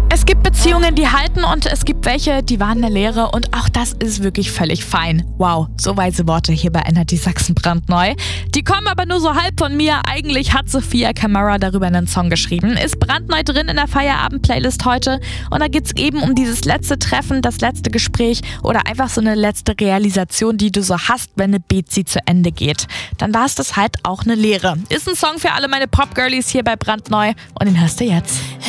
Es gibt Beziehungen, die halten und es gibt welche, die waren eine Lehre und auch das ist wirklich völlig fein. Wow, so weise Worte hier bei Energy Sachsen brandneu. Die kommen aber nur so halb von mir. Eigentlich hat Sophia Kamara darüber einen Song geschrieben. Ist brandneu drin in der Feierabend-Playlist heute. Und da geht's eben um dieses letzte Treffen, das letzte Gespräch oder einfach so eine letzte Realisation, die du so hast, wenn eine Beziehung zu Ende geht. Dann war es das halt auch eine Lehre. Ist ein Song für alle meine Pop-Girlies hier bei brandneu und den hörst du jetzt.